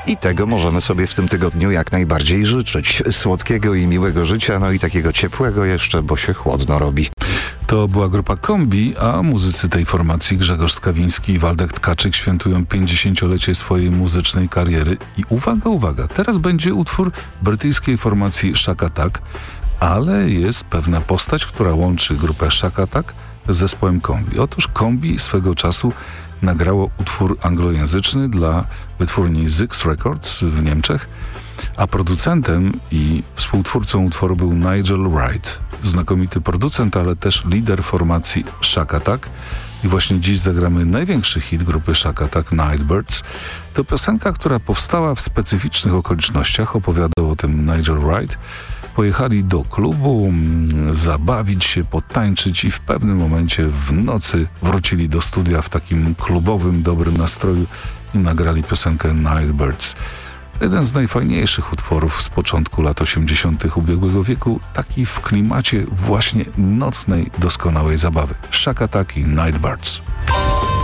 I tego możemy sobie w tym tygodniu jak najbardziej życzyć. Słodkiego i miłego życia, no i takiego ciepłego jeszcze, bo się chłodno robi. To była grupa Kombi, a muzycy tej formacji Grzegorz Skawiński i Waldek Tkaczyk świętują 50-lecie swojej muzycznej kariery. I uwaga, teraz będzie utwór brytyjskiej formacji Shack Attack, ale jest pewna postać, która łączy grupę Shack Attack z zespołem Kombi. Otóż Kombi swego czasu nagrało utwór anglojęzyczny dla wytwórni Zyx Records w Niemczech, a producentem i współtwórcą utworu był Nigel Wright. Znakomity producent, ale też lider formacji Shack Attack. I właśnie dziś zagramy największy hit grupy Shack Attack, Nightbirds. To piosenka, która powstała w specyficznych okolicznościach. Opowiadał o tym Nigel Wright. Pojechali do klubu, zabawić się, potańczyć i w pewnym momencie w nocy wrócili do studia w takim klubowym, dobrym nastroju i nagrali piosenkę Nightbirds. Jeden z najfajniejszych utworów z początku lat 80. ubiegłego wieku, taki w klimacie właśnie nocnej, doskonałej zabawy. Shack Attack i Nightbirds.